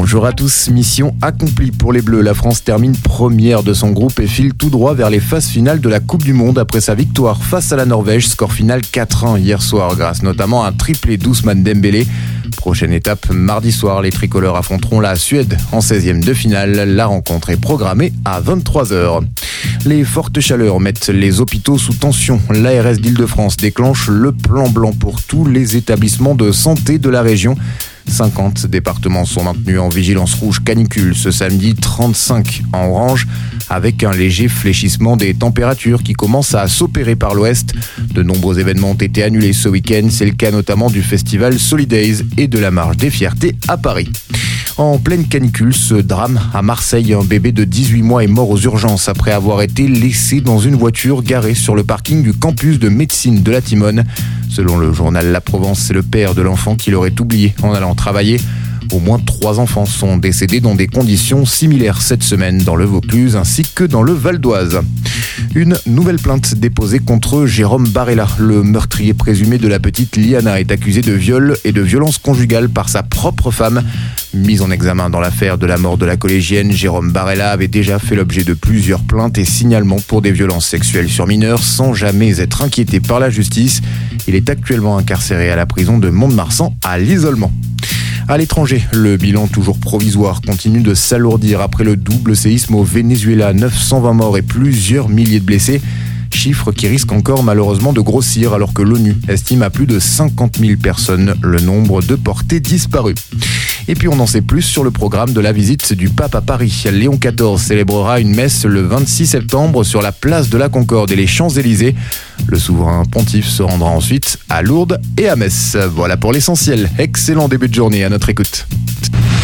Bonjour à tous, mission accomplie pour les Bleus. La France termine première de son groupe et file tout droit vers les phases finales de la Coupe du Monde après sa victoire face à la Norvège. Score final 4-1 hier soir grâce notamment à un triplé d'Ousmane Dembélé. Prochaine étape, mardi soir, les tricolores affronteront la Suède en 16e de finale. La rencontre est programmée à 23h. Les fortes chaleurs mettent les hôpitaux sous tension. L'ARS d'Île-de-France déclenche le plan blanc pour tous les établissements de santé de la région. 50 départements sont maintenus en vigilance rouge canicule ce samedi, 35 en orange, avec un léger fléchissement des températures qui commence à s'opérer par l'ouest. De nombreux événements ont été annulés ce week-end, c'est le cas notamment du festival Solidays et de la Marche des Fiertés à Paris. En pleine canicule, ce drame à Marseille, un bébé de 18 mois est mort aux urgences après avoir été laissé dans une voiture garée sur le parking du campus de médecine de la Timone. Selon le journal La Provence, c'est le père de l'enfant qui l'aurait oublié en allant travailler. Au moins 3 enfants sont décédés dans des conditions similaires cette semaine dans le Vaucluse ainsi que dans le Val d'Oise. Une nouvelle plainte déposée contre Jérôme Barella. Le meurtrier présumé de la petite Liana est accusé de viol et de violence conjugale par sa propre femme. Mis en examen dans l'affaire de la mort de la collégienne, Jérôme Barella avait déjà fait l'objet de plusieurs plaintes et signalements pour des violences sexuelles sur mineurs sans jamais être inquiété par la justice. Il est actuellement incarcéré à la prison de Mont-de-Marsan à l'isolement. À l'étranger, le bilan toujours provisoire continue de s'alourdir après le double séisme au Venezuela, 920 morts et plusieurs milliers de blessés. Chiffre qui risque encore malheureusement de grossir alors que l'ONU estime à plus de 50 000 personnes le nombre de portés disparus. Et puis on en sait plus sur le programme de la visite du pape à Paris. Léon XIV célébrera une messe le 26 septembre sur la place de la Concorde et les Champs-Élysées. Le souverain pontife se rendra ensuite à Lourdes et à Metz. Voilà pour l'essentiel. Excellent début de journée à notre écoute.